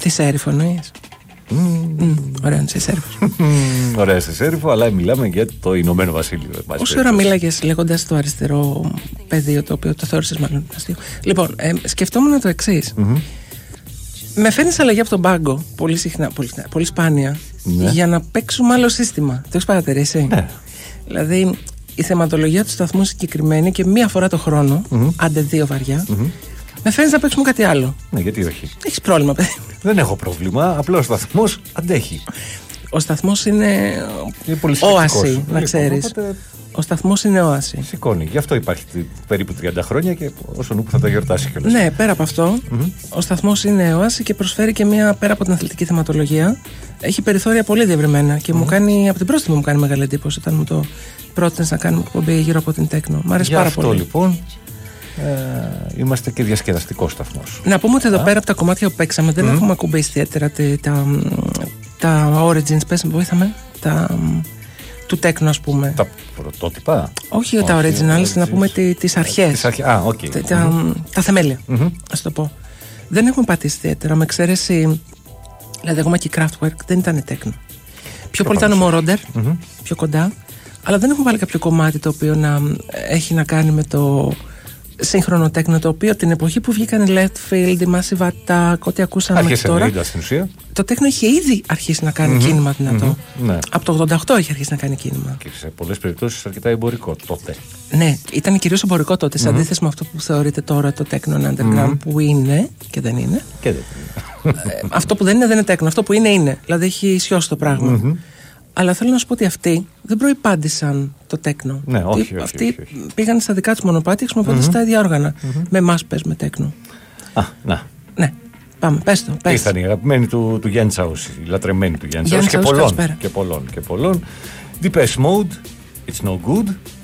Τη Σέριφο εννοείς? Ωραία, είναι σε Σέριφο. Ωραία, σε Σέριφο, αλλά μιλάμε για το Ηνωμένο Βασίλειο. Όσο ώρα μίλαγες λέγοντας το αριστερό πεδίο, το οποίο το θεώρησες μάλλον αστείο. Λοιπόν, σκεφτόμουν το εξής. Με φέρνεις αλλαγή από τον πάγκο πολύ συχνά, πολύ σπάνια, για να παίξουμε άλλο σύστημα. Το έχεις παρατηρήσει? Ναι. Δηλαδή, η θεματολογία του σταθμού συγκεκριμένη και μία φορά το χρόνο, άντε δύο βαριά, με φέρνεις να παίξουμε κάτι άλλο. Ναι, γιατί όχι? Έχεις πρόβλημα, παιδί? Δεν έχω πρόβλημα. Απλώς ο σταθμός αντέχει. Ο σταθμός είναι όαση, να ξέρεις. Οπότε... Ο σταθμός είναι όαση. Σηκώνει. Γι' αυτό υπάρχει περίπου 30 χρόνια και όσον που θα τα γιορτάσει κιόλας. Ναι, πέρα από αυτό, ο σταθμός είναι όαση και προσφέρει και μία, πέρα από την αθλητική θεματολογία, έχει περιθώρια πολύ διευρυμένα και μου κάνει, από την πρώτη μου κάνει μεγάλη εντύπωση όταν μου το πρότεινες να κάνουμε εκπομπή γύρω από την τέκνο. Μ' αρέσει πάρα πολύ. Γι' αυτό λοιπόν είμαστε και διασκεδαστικός σταθμός. Να πούμε ότι εδώ πέρα από τα κομμάτια που παίξαμε δεν έχουμε ακουμπήσει ιδιαίτερα τα origins, πες, βοήθαμε, του τέκνο, ας πούμε. Τα πρωτότυπα. Όχι τα originals, να πούμε τις αρχές. Τα θεμέλια, ας το πω. Δεν έχουμε πατήσει ιδιαίτερα, με εξαίρεση, δηλαδή ακόμα και η Kraftwerk δεν ήταν τέκνο. Πιο πολύ ήταν ο Moroder, πιο κοντά, αλλά δεν έχουμε βάλει κάποιο κομμάτι το οποίο να έχει να κάνει με το σύγχρονο τέκνο, το οποίο την εποχή που βγήκαν η Left Field, η Massive Attack, ό,τι ακούσαμε μέχρι τώρα, στην ουσία. το τέκνο είχε ήδη αρχίσει να κάνει κίνημα δυνατό. Ναι. Από το 88 είχε αρχίσει να κάνει κίνημα. Και σε πολλές περιπτώσεις αρκετά εμπορικό τότε. Ναι, ήταν κυρίως εμπορικό τότε, σε αντίθεση με αυτό που θεωρείται τώρα το τέκνο underground, που είναι και δεν είναι. Αυτό που δεν είναι τέκνο, αυτό που είναι. Δηλαδή έχει σιώσει το πράγμα. Αλλά θέλω να σου πω ότι αυτοί δεν προϋπάντησαν το τέκνο. Ναι, όχι. Αυτοί πήγαν στα δικά τους μονοπάτια χρησιμοποιώντας τα ίδια όργανα. Με εμάς πες με τέκνο. Να. Ναι, πάμε, πες το. Ήρθαν οι αγαπημένοι του Γέντσαους, οι λατρεμένοι του Γέντσαους και πολλών. Depeche Mode, It's No Good.